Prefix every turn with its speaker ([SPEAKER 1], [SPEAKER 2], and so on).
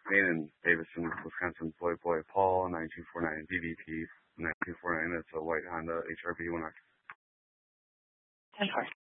[SPEAKER 1] Maine and Davison, Wisconsin. Boy Boy Paul, 9249 BVP, 9249. That's a white Honda HRV 1.
[SPEAKER 2] And